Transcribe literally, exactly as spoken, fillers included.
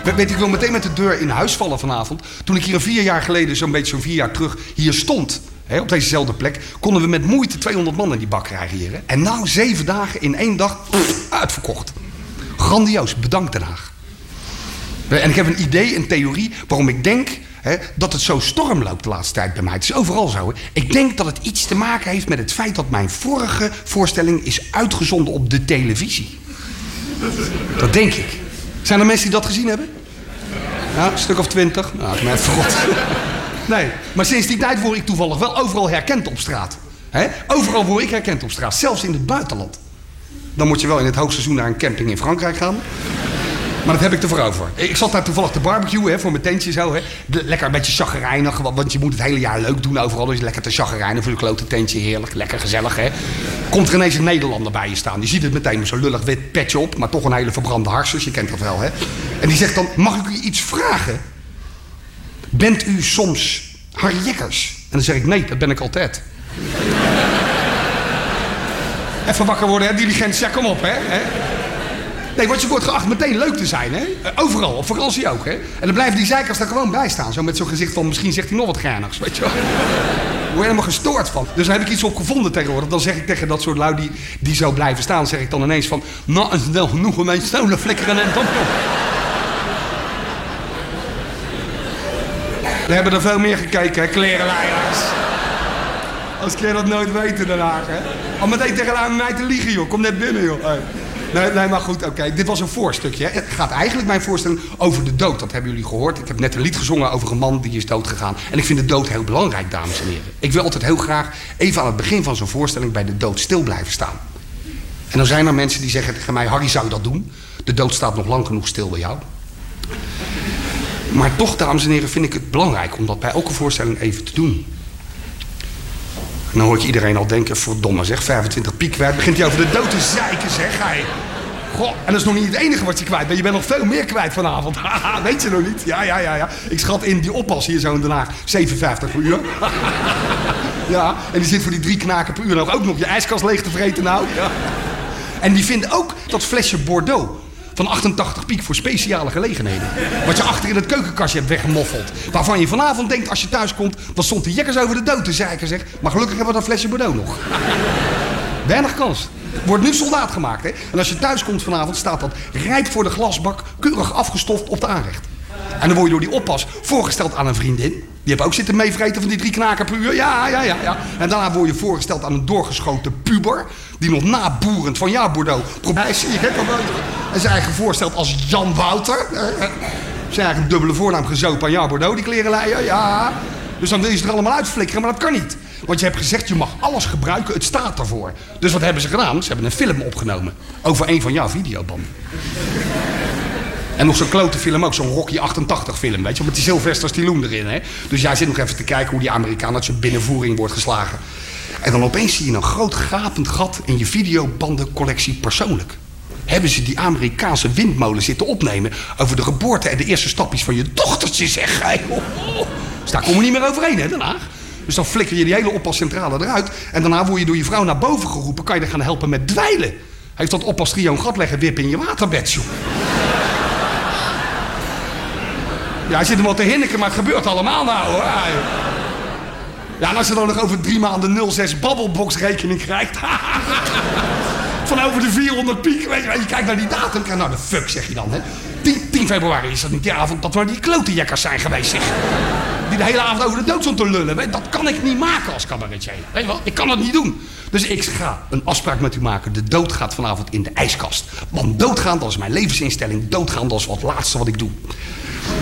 Weet, ik wil meteen met de deur in huis vallen vanavond. Toen ik hier een vier jaar geleden, zo'n beetje zo'n vier jaar terug, hier stond. Hè, op dezezelfde plek. Konden we met moeite tweehonderd man in die bak krijgen hier. Hè? En nou, zeven dagen in één dag, pff, uitverkocht. Grandioos, bedankt Den Haag. En ik heb een idee, een theorie, waarom ik denk hè, dat het zo storm loopt de laatste tijd bij mij. Het is overal zo. Hè. Ik denk dat het iets te maken heeft met het feit dat mijn vorige voorstelling is uitgezonden op de televisie. Dat denk ik. Zijn er mensen die dat gezien hebben? Ja, een stuk of twintig. Nou, ik ben even god. Nee, maar sinds die tijd word ik toevallig wel overal herkend op straat. Hè? Overal word ik herkend op straat, zelfs in het buitenland. Dan moet je wel in het hoogseizoen naar een camping in Frankrijk gaan. Maar dat heb ik ervoor over. Ik zat daar toevallig te barbecuen hè, voor mijn tentje zo. Hè. Lekker een beetje chagrijnig, want je moet het hele jaar leuk doen overal. Dus lekker te chagrijnig voor je klote tentje, heerlijk, lekker gezellig. Hè. Komt er ineens een Nederlander bij je staan. Die ziet het meteen met zo'n lullig wit petje op, maar toch een hele verbrande harses, je kent dat wel. Hè. En die zegt dan, mag ik u iets vragen? Bent u soms Harry Jekkers? En dan zeg ik, nee, dat ben ik altijd. Even wakker worden, hè, diligent, ja, kom op, hè. hè. Nee, want je wordt geacht meteen leuk te zijn, hè? Overal, op vakantie ook, hè? En dan blijven die zeikers er gewoon bij staan. Zo met zo'n gezicht van, misschien zegt hij nog wat geinigs, weet je wel? Daar word je helemaal gestoord van. Dus daar heb ik iets op gevonden tegenwoordig. Dan zeg ik tegen dat soort lui die, die zo blijven staan, zeg ik dan ineens van, nou, is het wel genoeg om mijn stolen flikkeren en topje. We hebben er veel meer gekeken, hè, klerenleiders. Als kun je dat nooit weten, Den Haag, hè? Al meteen tegen mij te liegen, joh. Kom net binnen, joh. Hey. Nee, nee, maar goed, oké. Okay. Dit was een voorstukje. Hè. Het gaat eigenlijk mijn voorstelling over de dood. Dat hebben jullie gehoord. Ik heb net een lied gezongen over een man die is doodgegaan. En ik vind de dood heel belangrijk, dames en heren. Ik wil altijd heel graag even aan het begin van zo'n voorstelling bij de dood stil blijven staan. En dan zijn er mensen die zeggen tegen mij, Harry, zou je dat doen? De dood staat nog lang genoeg stil bij jou. Maar toch, dames en heren, vind ik het belangrijk om dat bij elke voorstelling even te doen. En dan hoor ik iedereen al denken, verdomme zeg, vijfentwintig piek kwijt. Begint hij over de dood te zeiken, zeg hij. Goh, en dat is nog niet het enige wat je kwijt bent. Je bent nog veel meer kwijt vanavond. Haha, weet je nog niet? Ja, ja, ja, ja. Ik schat in die oppas hier zo in Den Haag zevenenvijftig per uur. Ja, en die zit voor die drie knaken per uur nog ook nog je ijskast leeg te vreten nou. Ja. En die vinden ook dat flesje Bordeaux van achtentachtig piek voor speciale gelegenheden. Wat je achter in het keukenkastje hebt weggemoffeld. Waarvan je vanavond denkt als je thuis komt, dan stond de Jekkers over de dood te zeiken, zeg. Maar gelukkig hebben we dat flesje Bordeaux nog. Weinig kans. Wordt nu soldaat gemaakt, hè. En als je thuis komt vanavond, staat dat rijp voor de glasbak, keurig afgestoft op de aanrecht. En dan word je door die oppas voorgesteld aan een vriendin. Die heeft ook zitten meevreten van die drie knaken per uur. Ja, ja, ja, ja. En daarna word je voorgesteld aan een doorgeschoten puber. Die nog naboerend van ja, Bordeaux. Probeer zie je, wel wel. En zijn eigen voorstelt als Jan Wouter. Zijn eigenlijk een dubbele voornaam gezopen aan ja, Bordeaux, die klerenleier. Ja. Dus dan wil je ze er allemaal uitflikkeren, maar dat kan niet. Want je hebt gezegd, je mag alles gebruiken, het staat ervoor. Dus wat hebben ze gedaan? Ze hebben een film opgenomen. Over een van jouw videobanden. En nog zo'n klote film ook, zo'n Rocky achtentachtig film, weet je, met die Sylvester Stallone erin, hè. Dus jij zit nog even te kijken hoe die Amerikaan uit zijn binnenvoering wordt geslagen. En dan opeens zie je een groot gapend gat in je videobandencollectie persoonlijk. Hebben ze die Amerikaanse windmolen zitten opnemen over de geboorte en de eerste stapjes van je dochtertje, zeg. Hey, oh, oh. Dus daar komen we niet meer overheen, hè, Den Haag. Dus dan flikker je die hele oppascentrale eruit. En daarna word je door je vrouw naar boven geroepen, kan je er gaan helpen met dweilen. Heeft dat oppastrio een gat leggen wippen in je waterbed, joh. Ja, hij zit hem wel te hinniken, maar het gebeurt allemaal nou, hoor. Ja, en als je dan nog over drie maanden nul zes babbelbox rekening krijgt. Van over de vierhonderd piek, weet je, je kijkt naar die datum. Nou, de fuck, zeg je dan, hè. tien februari is dat niet die avond dat we die klote jekkers zijn geweest, zeg. Die de hele avond over de dood stond te lullen. Weet, dat kan ik niet maken als cabaretier. Weet je wel, ik kan dat niet doen. Dus ik ga een afspraak met u maken. De dood gaat vanavond in de ijskast. Want doodgaan, dat is mijn levensinstelling. Doodgaan, dat is wat het laatste wat ik doe.